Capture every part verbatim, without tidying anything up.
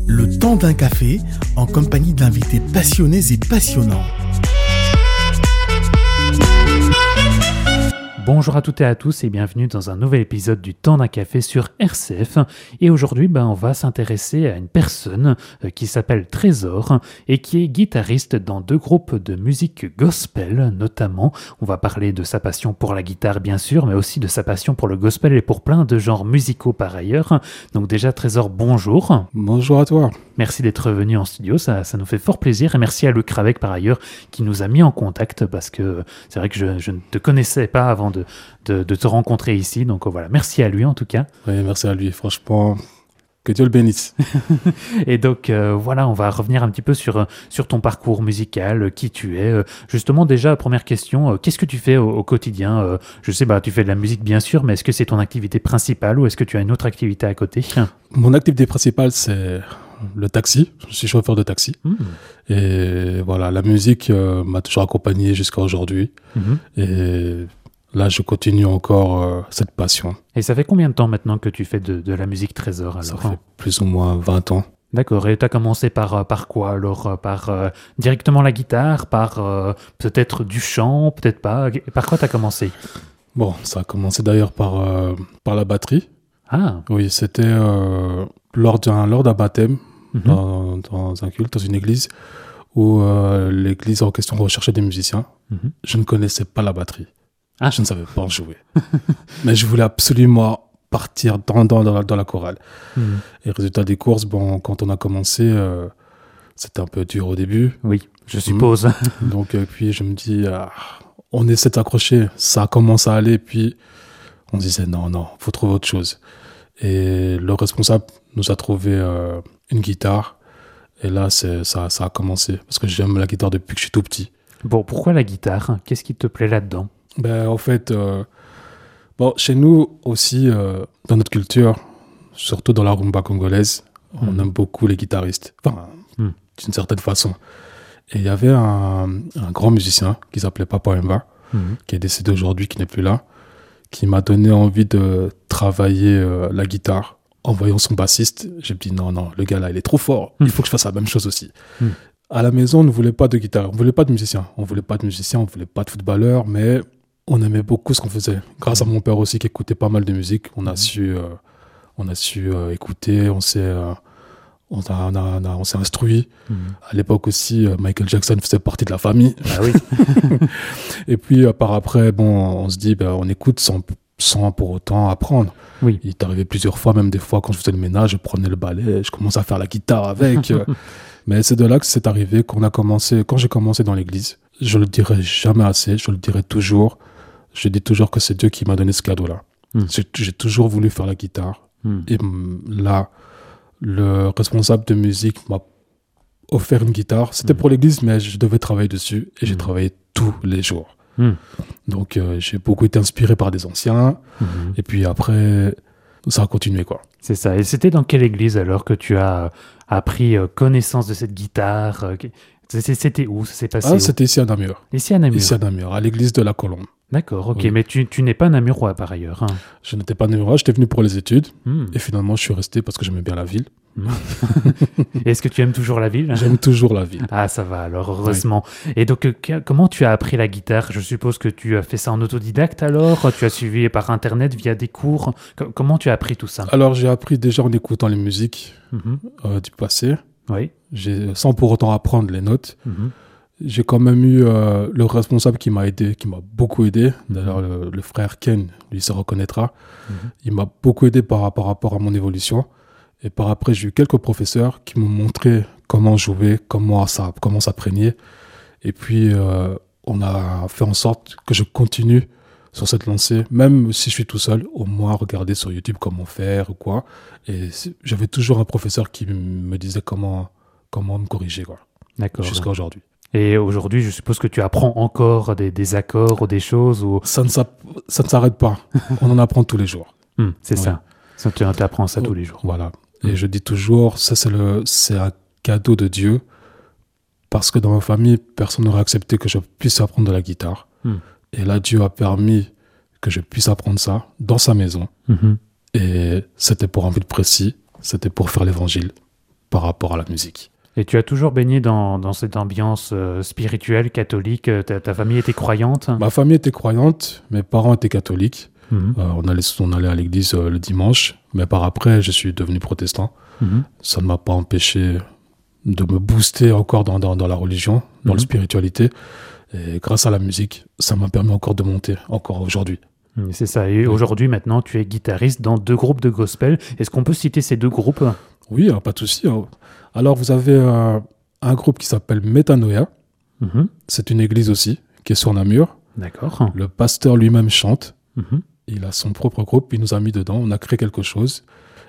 Le temps d'un café en compagnie d'invités passionnés et passionnants. Bonjour à toutes et à tous et bienvenue dans un nouvel épisode du Temps d'un café sur R C F. Et aujourd'hui, ben, on va s'intéresser à une personne euh, qui s'appelle Trésor et qui est guitariste dans deux groupes de musique gospel notamment. On va parler de sa passion pour la guitare bien sûr, mais aussi de sa passion pour le gospel et pour plein de genres musicaux par ailleurs. Donc déjà Trésor, bonjour. Bonjour à toi. Merci d'être venu en studio, ça, ça nous fait fort plaisir. Et merci à Luc Ravec par ailleurs qui nous a mis en contact parce que c'est vrai que je, je ne te connaissais pas avant de, de, de te rencontrer ici. Donc voilà, merci à lui en tout cas. Oui, merci à lui, franchement, que Dieu le bénisse. Et donc euh, voilà, on va revenir un petit peu sur, sur ton parcours musical, euh, qui tu es. Euh, justement déjà, première question, euh, qu'est-ce que tu fais au, au quotidien euh, Je sais, bah, tu fais de la musique bien sûr, mais est-ce que c'est ton activité principale ou est-ce que tu as une autre activité à côté ? Mon activité principale, c'est le taxi. Je suis chauffeur de taxi. Mmh. Et voilà, la musique euh, m'a toujours accompagné jusqu'à aujourd'hui. Mmh. Et là, je continue encore euh, cette passion. Et ça fait combien de temps maintenant que tu fais de, de la musique Trésor alors ? Ça fait plus ou moins vingt ans. D'accord. Et tu as commencé par, par quoi alors ? Par euh, directement la guitare ? Par euh, peut-être du chant ? Peut-être pas ? Par quoi tu as commencé ? Bon, ça a commencé d'ailleurs par, euh, par la batterie. Ah. Oui, c'était euh, lors d'un, lors d'un baptême, mm-hmm. dans, dans un culte, dans une église, où euh, l'église en question recherchait des musiciens. Mm-hmm. Je ne connaissais pas la batterie. Ah. Je ne savais pas en jouer. Mais je voulais absolument partir dans, dans, dans, la, dans la chorale. Mm-hmm. Et résultat des courses, bon, quand on a commencé, euh, c'était un peu dur au début. Oui, je suppose. Mmh. Donc, euh, puis je me dis, ah, on essaie de s'accrocher. Ça commence à aller, puis on disait, non, non, il faut trouver autre chose. Et le responsable nous a trouvé euh, une guitare. Et là, c'est, ça, ça a commencé. Parce que j'aime la guitare depuis que je suis tout petit. Bon, pourquoi la guitare ? Qu'est-ce qui te plaît là-dedans ? Ben, en fait, euh, bon, chez nous aussi, euh, dans notre culture, surtout dans la rumba congolaise, mmh. on aime beaucoup les guitaristes. Enfin, mmh. d'une certaine façon. Et il y avait un, un grand musicien qui s'appelait Papa Wemba, mmh. qui est décédé aujourd'hui, qui n'est plus là, qui m'a donné envie de travailler euh, la guitare. En voyant son bassiste, j'ai dit non, non, le gars là, il est trop fort. Il faut que je fasse la même chose aussi. Mm. À la maison, on ne voulait pas de guitare, on ne voulait pas de musicien. On ne voulait pas de musicien, on ne voulait pas de footballeur, mais on aimait beaucoup ce qu'on faisait. Grâce à mon père aussi, qui écoutait pas mal de musique, on a mm. su, euh, on a su euh, écouter, on s'est, euh, on, a, on, a, on, a, on s'est instruit. Mm. À l'époque aussi, euh, Michael Jackson faisait partie de la famille. Ah oui. Et puis, euh, par après, bon, on se dit, ben, on écoute sans... sans pour autant apprendre. Oui. Il est arrivé plusieurs fois, même des fois, quand je faisais le ménage, je prenais le balai, je commençais à faire la guitare avec. Mais c'est de là que c'est arrivé, qu'on a commencé, quand j'ai commencé dans l'église. Je le dirai jamais assez, je le dirai toujours. Je dis toujours que c'est Dieu qui m'a donné ce cadeau-là. Mm. J'ai, j'ai toujours voulu faire la guitare. Mm. Et là, le responsable de musique m'a offert une guitare. C'était mm. pour l'église, mais je devais travailler dessus. Et mm. j'ai travaillé tous les jours. Mmh. Donc euh, j'ai beaucoup été inspiré par des anciens mmh. et puis après ça a continué quoi. C'est ça. Et c'était dans quelle église alors que tu as appris connaissance de cette guitare ? C'était où ça s'est passé ah, où C'était ici à Namur. Ici à Namur. Ici à Namur, à l'église de la Colombe. D'accord, ok, oui. mais tu, tu n'es pas namurois par ailleurs. Hein. Je n'étais pas namurois, j'étais venu pour les études mmh. et finalement je suis resté parce que j'aimais bien la ville. Mmh. Est-ce que tu aimes toujours la ville ? J'aime toujours la ville. Ah, ça va alors, heureusement. Oui. Et donc, euh, comment tu as appris la guitare ? Je suppose que tu as fait ça en autodidacte alors ? Tu as suivi par Internet, via des cours ? C- Comment tu as appris tout ça ? Alors, j'ai appris déjà en écoutant les musiques mmh. euh, du passé, oui. j'ai, sans pour autant apprendre les notes. Mmh. J'ai quand même eu euh, le responsable qui m'a aidé, qui m'a beaucoup aidé. Mmh. D'ailleurs, le, le frère Ken, lui, se reconnaîtra. Mmh. Il m'a beaucoup aidé par, par rapport à mon évolution. Et par après, j'ai eu quelques professeurs qui m'ont montré comment jouer, comment ça, comment s'apprendre. Et puis, euh, on a fait en sorte que je continue sur cette lancée, même si je suis tout seul, au moins regarder sur YouTube comment faire ou quoi. Et j'avais toujours un professeur qui me disait comment, comment me corriger, quoi. D'accord. Jusqu'à aujourd'hui. Et aujourd'hui, je suppose que tu apprends encore des, des accords ou des choses ou... Ça ne, ça ne s'arrête pas. On en apprend tous les jours. Mmh, c'est ouais. ça. ça. Tu apprends ça tous les jours. Voilà. Et je dis toujours, ça c'est, le, c'est un cadeau de Dieu, parce que dans ma famille, personne n'aurait accepté que je puisse apprendre de la guitare. Mm. Et là, Dieu a permis que je puisse apprendre ça dans sa maison. Mm-hmm. Et c'était pour un but précis, c'était pour faire l'évangile. par rapport à la musique. Et tu as toujours baigné dans, dans cette ambiance euh, spirituelle, catholique. Ta, ta famille était croyante? Ma famille était croyante, mes parents étaient catholiques. Mmh. Euh, on, allait, on allait à l'église euh, le dimanche, mais par après, je suis devenu protestant. Mmh. Ça ne m'a pas empêché de me booster encore dans, dans, dans la religion, dans mmh. la spiritualité. Et grâce à la musique, ça m'a permis encore de monter, encore aujourd'hui. C'est ça. Et aujourd'hui, maintenant, tu es guitariste dans deux groupes de gospel. Est-ce qu'on peut citer ces deux groupes? Oui, alors, pas de souci. Alors, vous avez euh, un groupe qui s'appelle Métanoïa. Mmh. C'est une église aussi, qui est sur Namur. D'accord. Le pasteur lui-même chante. Mmh. Il a son propre groupe, il nous a mis dedans. On a créé quelque chose.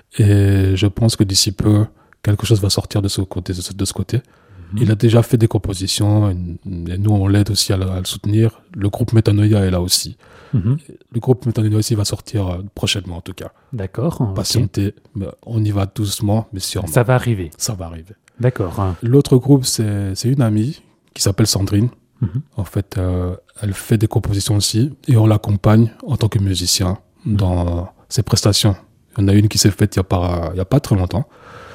Et je pense que d'ici peu, quelque chose va sortir de ce côté. De ce, de ce côté. Mmh. Il a déjà fait des compositions. Et nous, on l'aide aussi à, à le soutenir. Le groupe Métanoïa est là aussi. Mmh. Le groupe Métanoïa aussi va sortir prochainement, en tout cas. D'accord. Patientez, okay. On y va doucement, mais sûrement. Ça va arriver. Ça va arriver. D'accord. L'autre groupe, c'est, c'est une amie qui s'appelle Sandrine. Mmh. En fait, euh, elle fait des compositions aussi et on l'accompagne en tant que musicien mmh. dans ses prestations. Il y en a une qui s'est faite il n'y a pas, il y a pas très longtemps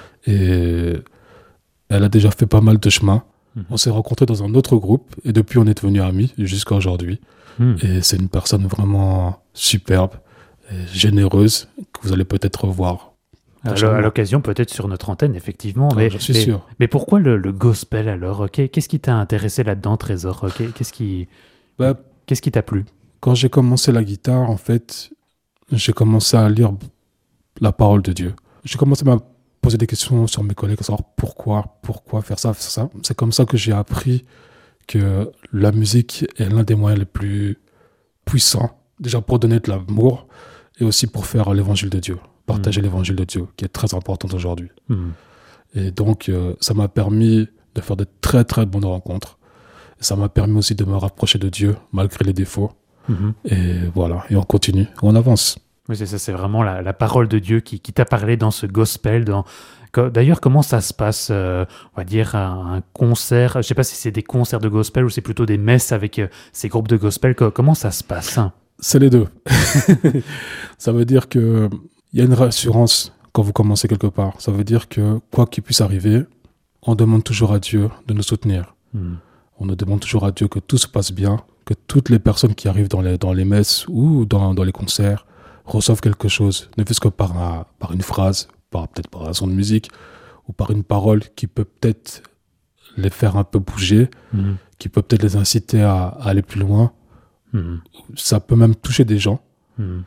et elle a déjà fait pas mal de chemin. Mmh. On s'est rencontrés dans un autre groupe et depuis, on est devenus amis jusqu'à aujourd'hui. Mmh. Et c'est une personne vraiment superbe, et généreuse, que vous allez peut-être voir. Alors, à l'occasion, peut-être sur notre antenne, effectivement. Ah, mais, je suis mais, sûr. Mais pourquoi le, le gospel alors? Qu'est-ce qui t'a intéressé là-dedans, Trésor? Qu'est-ce qui, bah, qu'est-ce qui t'a plu? Quand j'ai commencé la guitare, en fait, j'ai commencé à lire la parole de Dieu. J'ai commencé à me poser des questions sur mes collègues, à savoir pourquoi, pourquoi faire ça, faire ça. C'est comme ça que j'ai appris que la musique est l'un des moyens les plus puissants, déjà pour donner de l'amour et aussi pour faire l'évangile de Dieu, partager mmh. l'évangile de Dieu, qui est très important aujourd'hui. Mmh. Et donc, euh, ça m'a permis de faire de très très bonnes rencontres. Et ça m'a permis aussi de me rapprocher de Dieu, malgré les défauts. Mmh. Et voilà, et on continue, on avance. Oui, c'est ça, c'est vraiment la, la parole de Dieu qui, qui t'a parlé dans ce gospel, dans... D'ailleurs, comment ça se passe, euh, on va dire, un, un concert? Je ne sais pas si c'est des concerts de gospel ou c'est plutôt des messes avec euh, ces groupes de gospel. Comment ça se passe? C'est les deux. Ça veut dire qu'il y a une rassurance quand vous commencez quelque part. Ça veut dire que, quoi qu'il puisse arriver, on demande toujours à Dieu de nous soutenir. Hmm. On demande toujours à Dieu que tout se passe bien, que toutes les personnes qui arrivent dans les, dans les messes ou dans, dans les concerts reçoivent quelque chose, ne fût-ce que par, un, par une phrase, par, peut-être par un son de musique ou par une parole qui peut peut-être les faire un peu bouger, mmh. qui peut peut-être les inciter à, à aller plus loin. Mmh. Ça peut même toucher des gens mmh.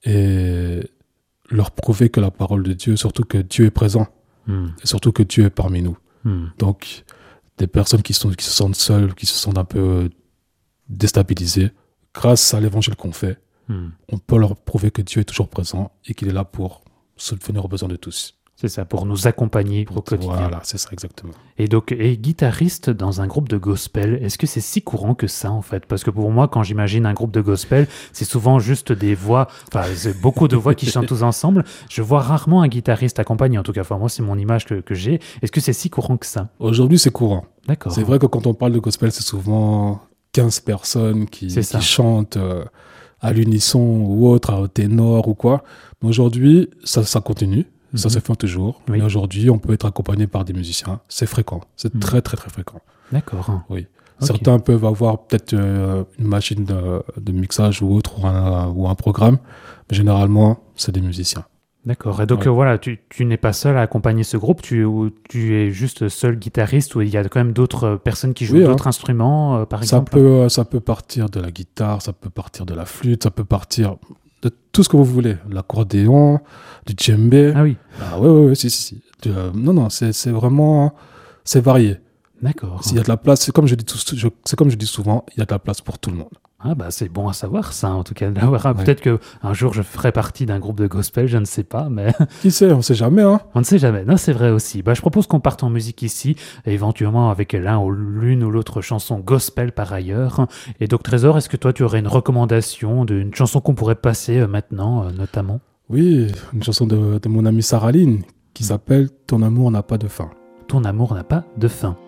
et leur prouver que la parole de Dieu, surtout que Dieu est présent mmh. et surtout que Dieu est parmi nous. Mmh. Donc, des personnes qui, sont, qui se sentent seules, qui se sentent un peu déstabilisées, grâce à l'évangile qu'on fait, mmh. on peut leur prouver que Dieu est toujours présent et qu'il est là pour subvenir aux besoins de tous. C'est ça, pour nous accompagner au quotidien. Voilà, c'est ça exactement. Et donc, et guitariste dans un groupe de gospel, est-ce que c'est si courant que ça en fait? Parce que pour moi, quand j'imagine un groupe de gospel, c'est souvent juste des voix, enfin c'est beaucoup de voix qui chantent tous ensemble. Je vois rarement un guitariste accompagné, en tout cas, enfin moi c'est mon image que, que j'ai. Est-ce que c'est si courant que ça? Aujourd'hui c'est courant. D'accord. C'est vrai que quand on parle de gospel, c'est souvent quinze personnes qui, qui chantent euh, à l'unisson ou autre, au ténor ou quoi. Mais aujourd'hui, ça, ça continue. Ça se fait toujours. Oui. Mais aujourd'hui, on peut être accompagné par des musiciens. C'est fréquent. C'est mmh. très, très, très fréquent. D'accord. Oui. Okay. Certains peuvent avoir peut-être euh, une machine de, de mixage ou autre, ou un, ou un programme. Mais généralement, c'est des musiciens. D'accord. Et donc, ouais. euh, voilà, tu, tu n'es pas seul à accompagner ce groupe. Tu, ou, tu es juste seul guitariste ou il y a quand même d'autres personnes qui jouent oui, d'autres hein. instruments, euh, par ça exemple peut, Ça peut partir de la guitare, ça peut partir de la flûte, ça peut partir... de tout ce que vous voulez, l'accordéon, du djembé. Ah oui. Ah oui, oui, oui, si, si, si. Euh, non, non, c'est, c'est vraiment, c'est varié. D'accord. S'il y a de la place, c'est comme je dis, tout, je, c'est comme je dis souvent, il y a de la place pour tout le monde. Ah bah c'est bon à savoir ça, en tout cas. D'avoir, ouais. Peut-être qu'un jour je ferai partie d'un groupe de gospel, je ne sais pas, mais... Qui sait, on ne sait jamais, hein. On ne sait jamais, non, c'est vrai aussi. Bah, je propose qu'on parte en musique ici, éventuellement avec l'un ou l'une ou l'autre chanson gospel par ailleurs. Et donc Trésor, est-ce que toi tu aurais une recommandation d'une chanson qu'on pourrait passer euh, maintenant, euh, notamment? Oui, une chanson de, de mon amie Sarah Lynn, qui s'appelle « Ton amour n'a pas de fin ». Ton amour n'a pas de fin.